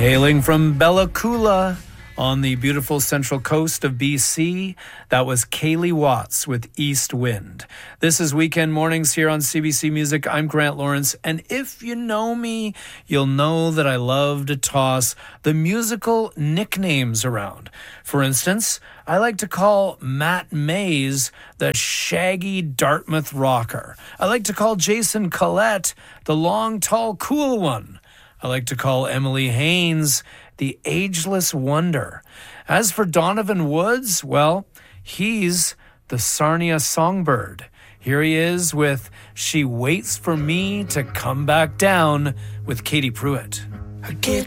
Hailing from Bella Coola on the beautiful central coast of BC, that was Kaylee Watts with East Wind. This is Weekend Mornings here on CBC Music. I'm Grant Lawrence, and if you know me, you'll know that I love to toss the musical nicknames around. For instance, I like to call Matt Mays the shaggy Dartmouth rocker. I like to call Jason Collette the long, tall, cool one. I like to call Emily Haynes the ageless wonder. As for Donovan Woods, well, he's the Sarnia songbird. Here he is with She Waits for Me to Come Back Down with Katie Pruitt.